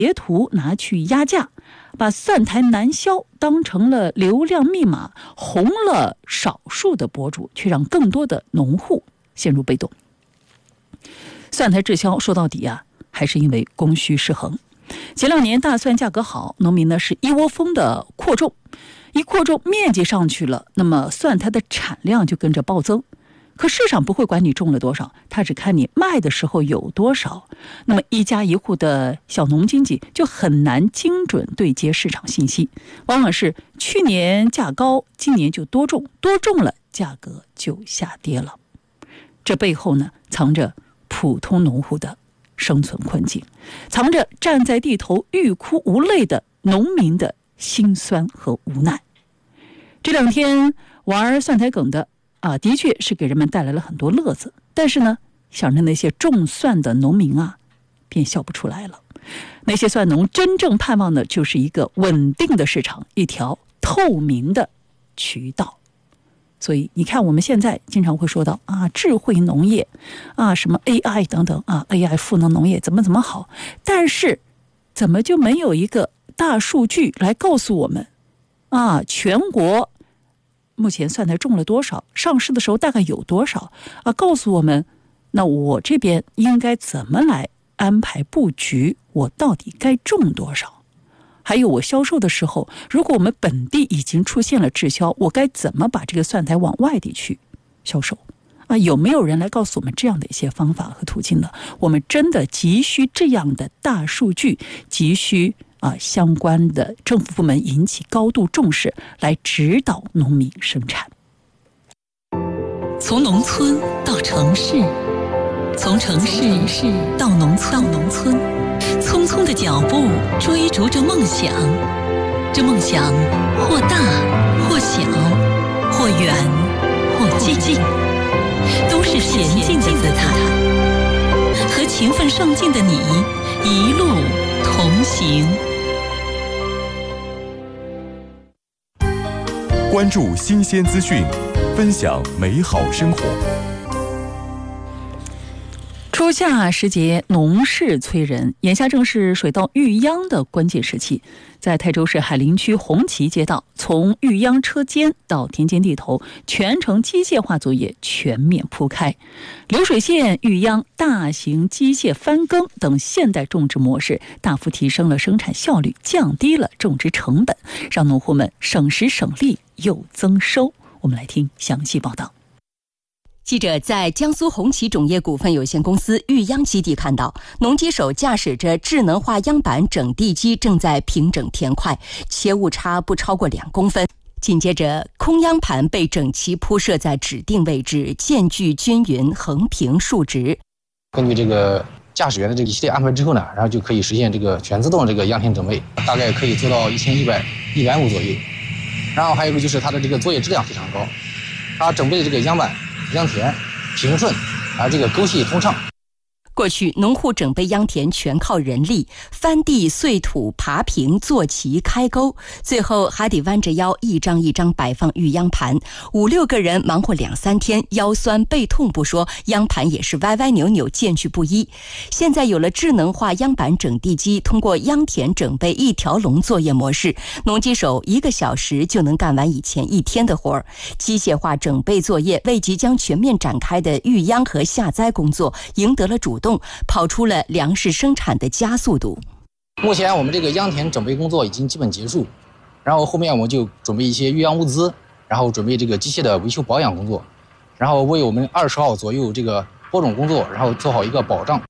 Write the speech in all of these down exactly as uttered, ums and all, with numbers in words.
截图拿去压价，把蒜苔难销当成了流量密码，红了少数的博主，却让更多的农户陷入被动。蒜苔滞销说到底啊，还是因为供需失衡。前两年大蒜价格好，农民呢是一窝蜂的扩种，一扩种面积上去了，那么蒜苔的产量就跟着暴增。可市场不会管你种了多少，它只看你卖的时候有多少。那么一家一户的小农经济就很难精准对接市场信息，往往是去年价高，今年就多种，多种了价格就下跌了。这背后呢，藏着普通农户的生存困境，藏着站在地头欲哭无泪的农民的辛酸和无奈。这两天玩蒜苔梗的啊，的确是给人们带来了很多乐子，但是呢，想着那些种蒜的农民啊，便笑不出来了。那些蒜农真正盼望的就是一个稳定的市场，一条透明的渠道。所以你看，我们现在经常会说到啊，智慧农业啊，什么 A I 等等啊 ，A I 赋能农业怎么怎么好，但是怎么就没有一个大数据来告诉我们啊，全国目前蒜苔种了多少，上市的时候大概有多少啊？告诉我们，那我这边应该怎么来安排布局？我到底该种多少？还有我销售的时候，如果我们本地已经出现了滞销，我该怎么把这个蒜苔往外地去销售？啊，有没有人来告诉我们这样的一些方法和途径呢？我们真的急需这样的大数据，急需啊，相关的政府部门引起高度重视，来指导农民生产。 从农村到城市，从城市到农村，到农村，匆匆的脚步追逐着梦想，这梦想或大或小，或远或近，都是前进的姿态。和勤奋上进的你一路同行。 关注新鲜资讯，分享美好生活。 初夏时节，农事催人，眼下正是水稻育秧的关键时期。在泰州市海林区红旗街道，从育秧车间到田间地头，全程机械化作业全面铺开。流水线育秧、大型机械翻耕等现代种植模式，大幅提升了生产效率，降低了种植成本，让农户们省时省力又增收。我们来听详细报道。 记者在江苏红旗种业股份有限公司育秧基地看到，农机手驾驶着智能化秧板整地机正在平整田块，切误差不超过两公分。紧接着，空秧盘被整齐铺设在指定位置，间距均匀，横平竖直。 根据这个驾驶员的这个一系列安排之后呢，然后就可以实现这个全自动这个秧田整备，大概可以做到一千一百一百亩左右。然后还有一个就是它的这个作业质量非常高，它整备的这个秧板、秧田平顺，而这个沟隙通畅。 过去农户整备秧田全靠人力，翻地、碎土、爬平、做齐、开沟，最后还得弯着腰一张一张摆放育秧盘，五六个人忙活两三天，腰酸背痛不说，秧盘也是歪歪扭扭、间距不一。现在有了智能化秧板整地机，通过秧田整备一条龙作业模式，农机手一个小时就能干完以前一天的活儿。机械化整备作业为即将全面展开的育秧和下栽工作赢得了主动，跑出了粮食生产的加速度。 目前我们这个秧田整备工作已经基本结束，然后后面我们就准备一些育秧物资，然后准备这个机械的维修保养工作，然后为我们二十号左右这个播种工作，然后做好一个保障。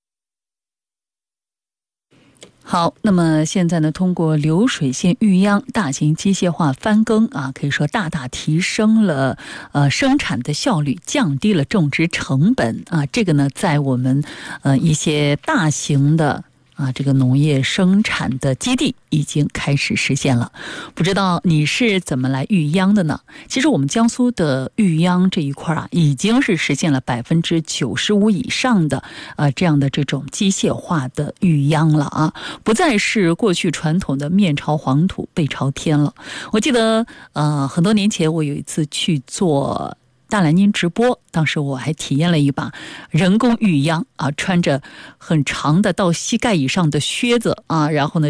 好，那么现在呢，通过流水线育秧、大型机械化翻耕啊，可以说大大提升了呃生产的效率，降低了种植成本啊。这个呢，在我们呃一些大型的啊，这个农业生产的基地已经开始实现了。不知道你是怎么来育秧的呢？其实我们江苏的育秧这一块啊，已经是实现了百分之九十五以上的呃这样的这种机械化的育秧了啊，不再是过去传统的面朝黄土背朝天了。我记得呃很多年前我有一次去做大南京直播，当时我还体验了一把人工育秧啊，穿着很长的到膝盖以上的靴子啊，然后呢